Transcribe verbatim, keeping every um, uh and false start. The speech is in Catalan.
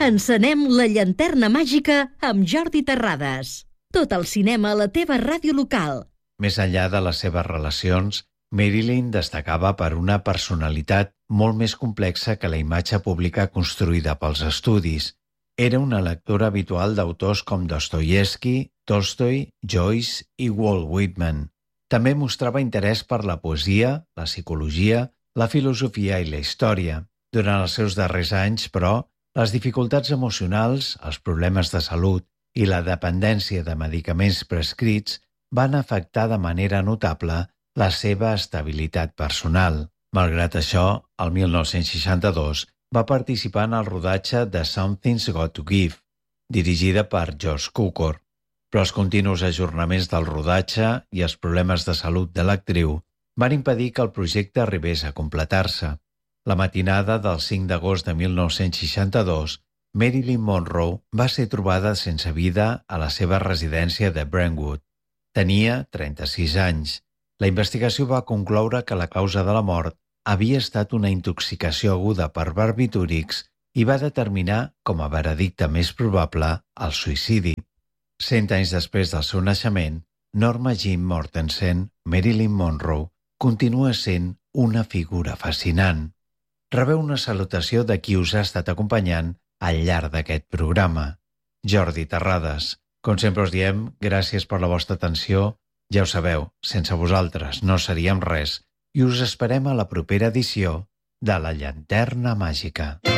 Encenem la llanterna màgica amb Jordi Terrades. Tot el cinema a la teva ràdio local. Més enllà de les seves relacions, Marilyn destacava per una personalitat molt més complexa que la imatge pública construïda pels estudis. Era una lectora habitual d'autors com Dostoievski, Tolstoi, Joyce i Walt Whitman. També mostrava interès per la poesia, la psicologia, la filosofia i la història. Durant els seus darrers anys, però, les dificultats emocionals, els problemes de salut i la dependència de medicaments prescrits van afectar de manera notable la seva estabilitat personal. Malgrat això, el mil nou-cents seixanta-dos va participar en el rodatge de Something's Got to Give, dirigida per George Cukor, però els continus ajornaments del rodatge i els problemes de salut de l'actriu van impedir que el projecte arribés a completar-se. La matinada del cinc d'agost de mil nou-cents seixanta-dos, Marilyn Monroe va ser trobada sense vida a la seva residència de Brentwood. Tenia trenta-sis anys. La investigació va concloure que la causa de la mort havia estat una intoxicació aguda per barbitúrics i va determinar com a veredicte més probable el suïcidi. Cent anys després del seu naixement, Norma Jean Mortensen, Marilyn Monroe, continua sent una figura fascinant. Rebeu una salutació de qui us ha estat acompanyant al llarg d'aquest programa. Jordi Terrades. Com sempre us diem, gràcies per la vostra atenció. Ja ho sabeu, sense vosaltres no seríem res i us esperem a la propera edició de La Llanterna Màgica.